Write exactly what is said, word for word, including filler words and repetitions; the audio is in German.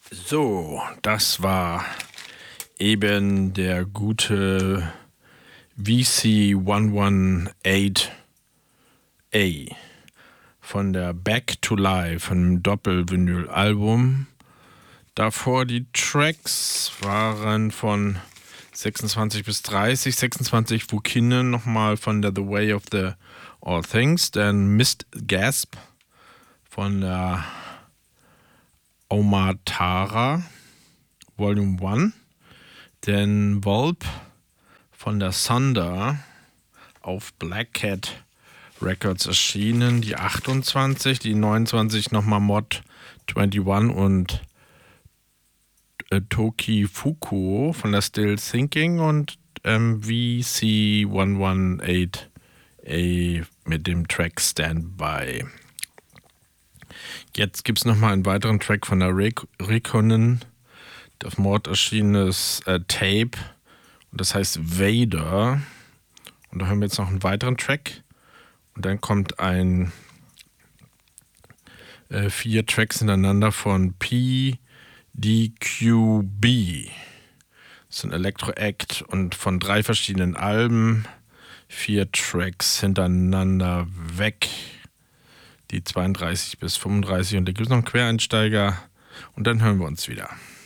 So, das war eben der gute V C hundertachtzehn A von der Back to Life, von dem Doppel-Vinyl-Album. Davor die Tracks waren von sechsundzwanzig bis dreißig. sechsundzwanzig Wukinen nochmal von der The Way of the All Things. Dann Mist Gasp von der Omatara Volume eins. Dann Volp von der Sunder auf Black Cat Records erschienen. Die achtundzwanzig, die neunundzwanzig nochmal Mod einundzwanzig und äh, Toki Fuku von der Still Thinking und ähm, V C hundertachtzehn A mit dem Track Standby. Jetzt gibt es nochmal einen weiteren Track von der Re- Reconen, auf Mord erschienenes äh, Tape, und das heißt Vader. Und da hören wir jetzt noch einen weiteren Track. Und dann kommt ein äh, vier Tracks hintereinander von P D Q B. Das ist ein Elektro-Act und von drei verschiedenen Alben. Vier Tracks hintereinander weg. Die zweiunddreißig bis fünfunddreißig, und da gibt es noch einen Quereinsteiger. Und dann hören wir uns wieder.